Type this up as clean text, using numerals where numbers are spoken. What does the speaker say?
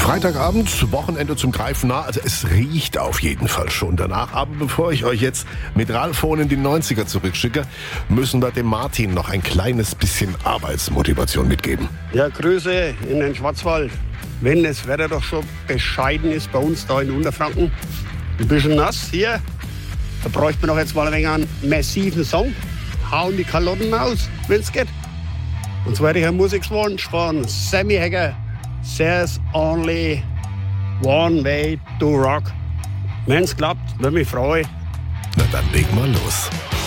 Freitagabend, Wochenende zum Greifen nah, also es riecht auf jeden Fall schon danach. Aber bevor ich euch jetzt mit Ralf Hohn in die 90er zurückschicke, müssen wir dem Martin noch ein kleines bisschen Arbeitsmotivation mitgeben. Ja, Grüße in den Schwarzwald. Wenn das Wetter doch schon bescheiden ist bei uns da in Unterfranken, ein bisschen nass hier, da bräuchte man doch jetzt mal ein wenig einen massiven Song. Hauen die Kalotten aus, wenn's geht. Und zwar hätte ich einen Musikwunsch von Sammy Hagar. There's only one way to rock. Wenn's klappt, würde mich freuen. Na dann leg mal los.